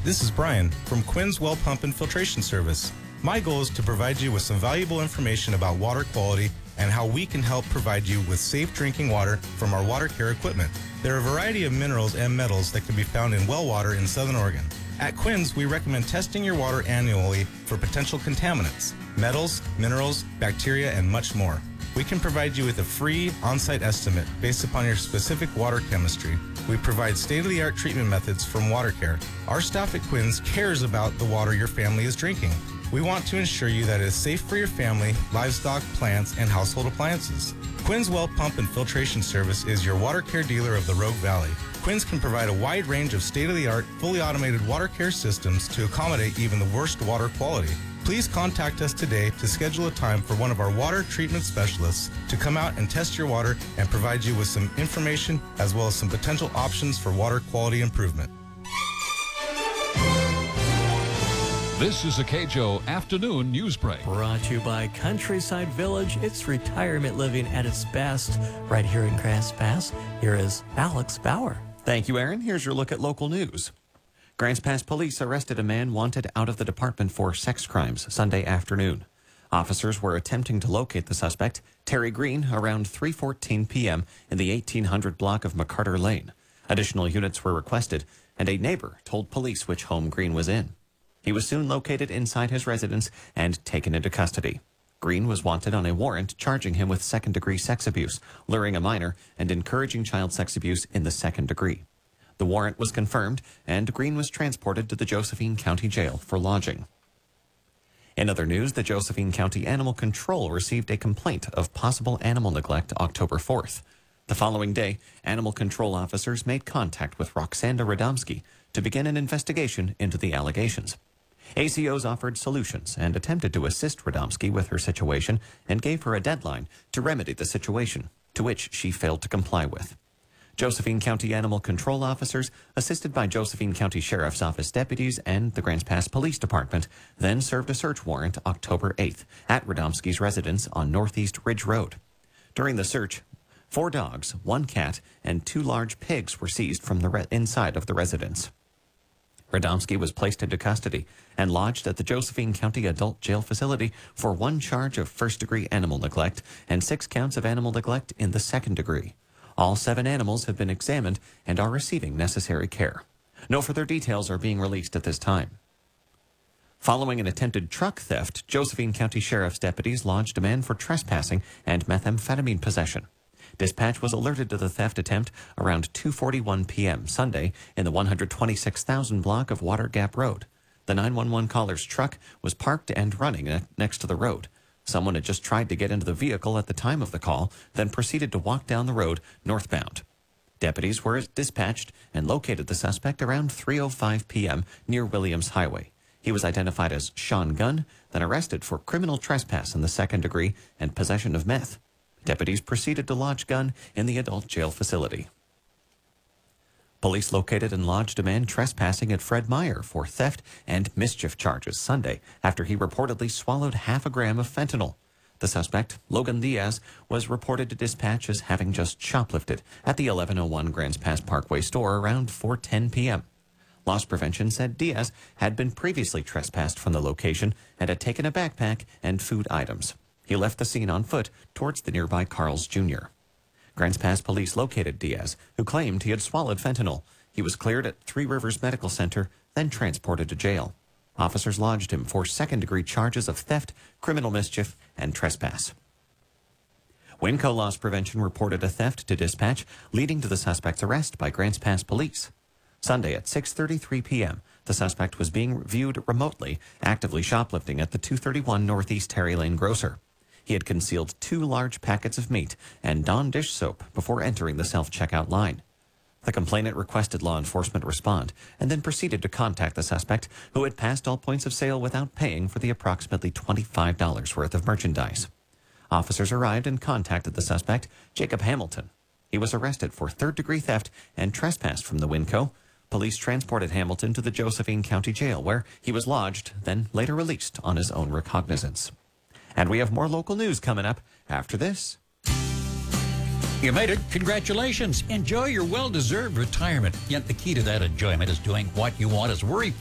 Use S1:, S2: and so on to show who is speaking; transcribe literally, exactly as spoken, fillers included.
S1: This is Brian from Quinn's Well Pump and Filtration Service. My goal is to provide you with some valuable information about water quality and how we can help provide you with safe drinking water from our water care equipment. There are a variety of minerals and metals that can be found in well water in Southern Oregon. At Quinn's, we recommend testing your water annually for potential contaminants, metals, minerals, bacteria, and much more. We can provide you with a free on-site estimate based upon your specific water chemistry. We provide state-of-the-art treatment methods from water care. Our staff at Quinn's cares about the water your family is drinking. We want to ensure you that it is safe for your family, livestock, plants, and household appliances. Quinn's Well Pump and Filtration Service is your water care dealer of the Rogue Valley. Quinn's can provide a wide range of state-of-the-art, fully automated water care systems to accommodate even the worst water quality. Please contact us today to schedule a time for one of our water treatment specialists to come out and test your water and provide you with some information as well as some potential options for water quality improvement.
S2: This is a K J O Afternoon News Break.
S3: Brought to you by Countryside Village. It's retirement living at its best right here in Grants Pass. Here is Alex Bauer.
S4: Thank you, Aaron. Here's your look at local news. Grants Pass police arrested a man wanted out of the department for sex crimes Sunday afternoon. Officers were attempting to locate the suspect, Terry Green, around three fourteen p.m. in the eighteen hundred block of McCarter Lane. Additional units were requested, and a neighbor told police which home Green was in. He was soon located inside his residence and taken into custody. Green was wanted on a warrant charging him with second-degree sex abuse, luring a minor, and encouraging child sex abuse in the second degree. The warrant was confirmed, and Green was transported to the Josephine County Jail for lodging. In other news, the Josephine County Animal Control received a complaint of possible animal neglect October fourth. The following day, animal control officers made contact with Roxanda Radomski to begin an investigation into the allegations. A C Os offered solutions and attempted to assist Radomski with her situation and gave her a deadline to remedy the situation, to which she failed to comply with. Josephine County Animal Control officers, assisted by Josephine County Sheriff's Office deputies and the Grants Pass Police Department, then served a search warrant October eighth at Radomski's residence on Northeast Ridge Road. During the search, four dogs, one cat, and two large pigs were seized from the re- inside of the residence. Radomski was placed into custody and lodged at the Josephine County Adult Jail Facility for one charge of first-degree animal neglect and six counts of animal neglect in the second degree. All seven animals have been examined and are receiving necessary care. No further details are being released at this time. Following an attempted truck theft, Josephine County Sheriff's deputies lodged a man for trespassing and methamphetamine possession. Dispatch was alerted to the theft attempt around two forty-one p.m. Sunday in the one hundred twenty-six thousand block of Water Gap Road. The nine one one caller's truck was parked and running next to the road. Someone had just tried to get into the vehicle at the time of the call, then proceeded to walk down the road northbound. Deputies were dispatched and located the suspect around three oh five p.m. near Williams Highway. He was identified as Sean Gunn, then arrested for criminal trespass in the second degree and possession of meth. Deputies proceeded to lodge Gunn in the adult jail facility. Police located and lodged a man trespassing at Fred Meyer for theft and mischief charges Sunday after he reportedly swallowed half a gram of fentanyl. The suspect, Logan Diaz, was reported to dispatch as having just shoplifted at the eleven oh one Grants Pass Parkway store around four ten p.m. Loss Prevention said Diaz had been previously trespassed from the location and had taken a backpack and food items. He left the scene on foot towards the nearby Carl's Junior Grants Pass police located Diaz, who claimed he had swallowed fentanyl. He was cleared at Three Rivers Medical Center, then transported to jail. Officers lodged him for second-degree charges of theft, criminal mischief, and trespass. Winco Loss Prevention reported a theft to dispatch, leading to the suspect's arrest by Grants Pass police. Sunday at six thirty-three p.m., the suspect was being viewed remotely, actively shoplifting at the two thirty-one Northeast Terry Lane grocer. He had concealed two large packets of meat and Dawn dish soap before entering the self-checkout line. The complainant requested law enforcement respond and then proceeded to contact the suspect, who had passed all points of sale without paying for the approximately twenty-five dollars worth of merchandise. Officers arrived and contacted the suspect, Jacob Hamilton. He was arrested for third-degree theft and trespass from the Winco. Police transported Hamilton to the Josephine County Jail, where he was lodged, then later released on his own recognizance. And we have more local news coming up after this.
S5: You made it. Congratulations. Enjoy your well-deserved retirement. Yet the key to that enjoyment is doing what you want is worry